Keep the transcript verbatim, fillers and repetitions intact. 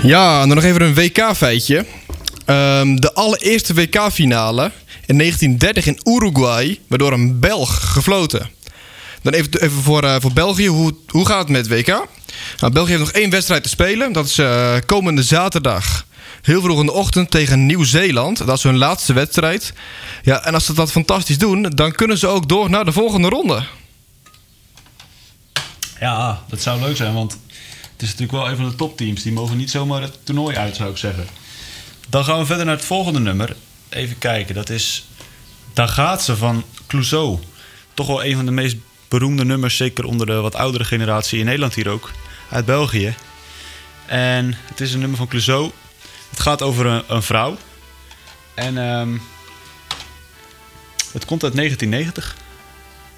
Ja, en dan nog even een W K-feitje. Um, de allereerste W K-finale in negentien dertig in Uruguay werd door een Belg gefloten. Dan even, even voor, uh, voor België. Hoe, hoe gaat het met het W K? Nou, België heeft nog één wedstrijd te spelen. Dat is uh, komende zaterdag. Heel vroeg in de ochtend tegen Nieuw-Zeeland. Dat is hun laatste wedstrijd. Ja, en als ze dat fantastisch doen, dan kunnen ze ook door naar de volgende ronde. Ja, dat zou leuk zijn, want het is natuurlijk wel een van de topteams. Die mogen niet zomaar het toernooi uit, zou ik zeggen. Dan gaan we verder naar het volgende nummer. Even kijken, dat is Daar gaat ze van Clouseau. Toch wel een van de meest beroemde nummers, zeker onder de wat oudere generatie in Nederland hier ook. Uit België. En het is een nummer van Clouseau. Het gaat over een, een vrouw. En um, het komt uit negentien negentig.